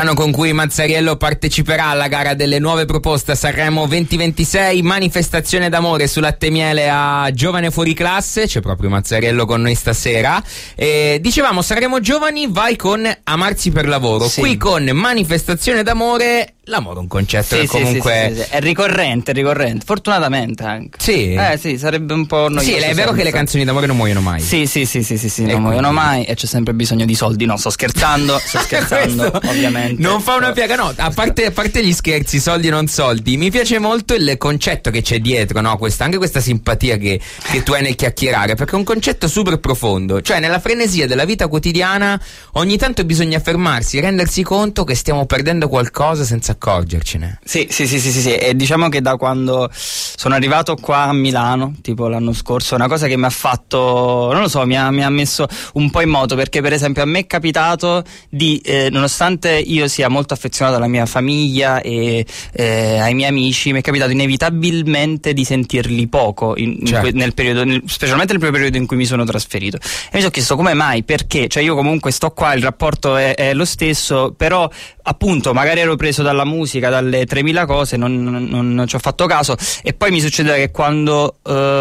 Con cui Mazzariello parteciperà alla gara delle nuove proposte a Sanremo 2026, manifestazione d'amore su Latte e Miele a Giovane Fuori Classe. C'è proprio Mazzariello con noi stasera. Dicevamo Sanremo Giovani, vai con Amarsi per lavoro, sì. Qui con manifestazione d'amore. L'amore è un concetto che comunque sì. È ricorrente, fortunatamente anche. Sì. Sì, sarebbe un po' noioso. Sì, è vero che le canzoni d'amore non muoiono mai. Sì, non muoiono mai e c'è sempre bisogno di soldi. No, sto scherzando, ovviamente. Non fa una piaga, no, a parte gli scherzi, soldi non soldi, mi piace molto il concetto che c'è dietro, no? Anche questa simpatia che tu hai nel chiacchierare, perché è un concetto super profondo. Cioè, nella frenesia della vita quotidiana ogni tanto bisogna fermarsi, rendersi conto che stiamo perdendo qualcosa senza accorgercene. Sì, e diciamo che da quando sono arrivato qua a Milano, tipo l'anno scorso, una cosa che mi ha fatto, non lo so, mi ha messo un po' in moto, perché per esempio a me è capitato di, nonostante io sia molto affezionato alla mia famiglia e ai miei amici, mi è capitato inevitabilmente di sentirli poco nel periodo, specialmente nel primo periodo in cui mi sono trasferito, e mi sono chiesto come mai, perché, cioè io comunque sto qua, il rapporto è lo stesso, però appunto magari ero preso dalla musica, dalle 3000 cose, non ci ho fatto caso, e poi mi succedeva che quando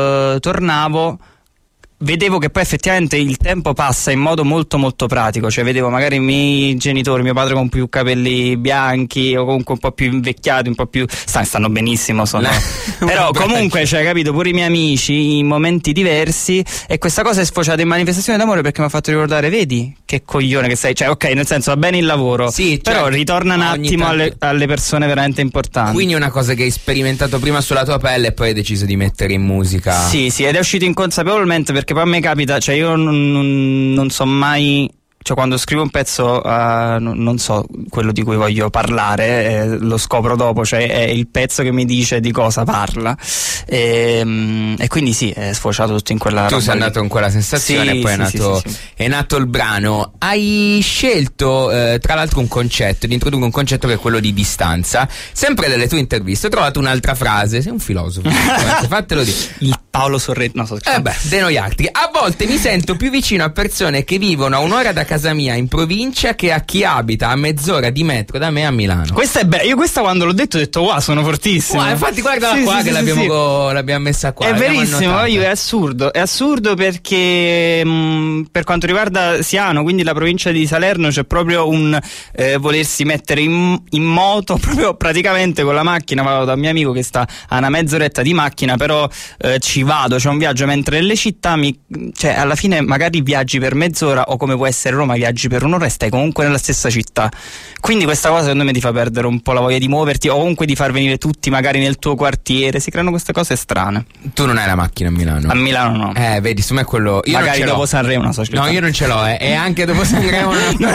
tornavo vedevo che poi effettivamente il tempo passa in modo molto molto pratico, cioè vedevo magari i miei genitori, mio padre con più capelli bianchi o comunque un po' più invecchiati, un po' più stanno benissimo, però comunque, cioè, capito, pure i miei amici in momenti diversi, e questa cosa è sfociata in manifestazione d'amore perché mi ha fatto ricordare, vedi che coglione che sei, cioè ok, nel senso va bene il lavoro, sì, però ritorna un attimo alle persone veramente importanti. Quindi una cosa che hai sperimentato prima sulla tua pelle e poi hai deciso di mettere in musica. Sì, ed è uscito inconsapevolmente, perché poi a me capita, cioè io non so mai, cioè quando scrivo un pezzo non so quello di cui voglio parlare, lo scopro dopo, cioè è il pezzo che mi dice di cosa parla, e quindi sì, è sfociato tutto in quella tu sei andato con quella sensazione, e poi è nato il brano. Hai scelto tra l'altro un concetto, di introdurre un concetto che è quello di distanza. Sempre nelle tue interviste ho trovato un'altra frase, sei un filosofo, fatelo dire. Il Paolo Sorrento, De Noiarti. A volte mi sento più vicino a persone che vivono a un'ora da casa mia in provincia che a chi abita a mezz'ora di metro da me a Milano. Questa è bella. Io questa quando l'ho detto ho detto wow, sono fortissimo. Infatti guarda qua che l'abbiamo messa qua. È verissimo, è assurdo perché per quanto riguarda Siano, quindi la provincia di Salerno, c'è proprio un volersi mettere in moto proprio praticamente con la macchina. Vado da un mio amico che sta a una mezz'oretta di macchina, però ci vado, c'è un viaggio, mentre nelle città cioè alla fine magari viaggi per mezz'ora, o come può essere Roma viaggi per un'ora e stai comunque nella stessa città, quindi questa cosa secondo me ti fa perdere un po' la voglia di muoverti, o comunque di far venire tutti magari nel tuo quartiere, si creano queste cose strane. Tu non hai la macchina a Milano? A Milano no. Vedi, insomma è quello. Io magari dopo Sanremo una società. No, io non ce l'ho, e anche dopo Sanremo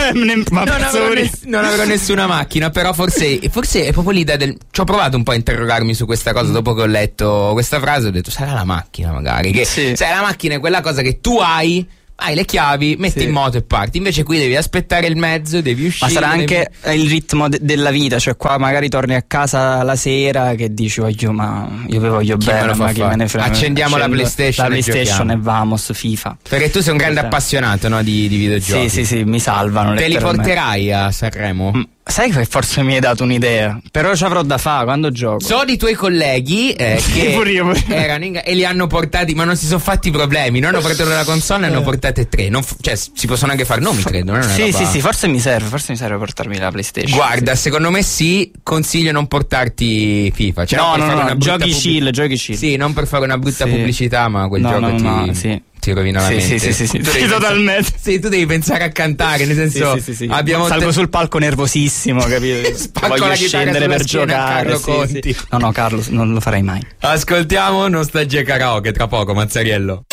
non avrò nessuna macchina, però forse è proprio l'idea ci ho provato un po' a interrogarmi su questa cosa dopo che ho letto questa frase, ho detto sarà la macchina magari, che sai, la macchina è quella cosa che tu hai le chiavi, metti in moto e parti. Invece qui devi aspettare il mezzo, devi uscire. Ma sarà anche il ritmo della vita, cioè qua magari torni a casa la sera che dici io vi voglio bene, ma chi me ne frega. Accendiamo la PlayStation e vamos FIFA. Perché tu sei un grande appassionato, no, di videogiochi. Sì, mi salvano. Te li porterai a Sanremo? Sai che forse mi hai dato un'idea, però ci avrò da fare quando gioco. So di tuoi colleghi che pure io. erano e li hanno portati, ma non si sono fatti problemi. Non hanno portato la console e hanno portate 3. Cioè si possono anche fare nomi, credo. Non è sì, forse mi serve portarmi la PlayStation. Guarda, secondo me consiglio non portarti FIFA. Cioè, no, giochi chill. Sì, non per fare una brutta pubblicità, ma quel gioco ti rovina la mente. Sì, totalmente. Sì, tu devi pensare a cantare, nel senso sì. Salgo sul palco nervosissimo, capito? Voglio scendere per giocare. Conti. No, Carlo, non lo farei mai. Ascoltiamo Nostalgia Karaoke tra poco, Mazzariello.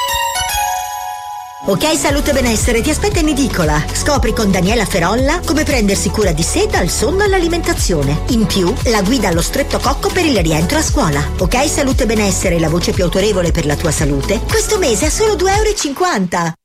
Ok Salute Benessere ti aspetta in edicola. Scopri con Daniela Ferolla come prendersi cura di sé dal sonno all'alimentazione. In più, la guida allo stretto cocco per il rientro a scuola. Ok Salute Benessere, la voce più autorevole per la tua salute. Questo mese a solo €2,50.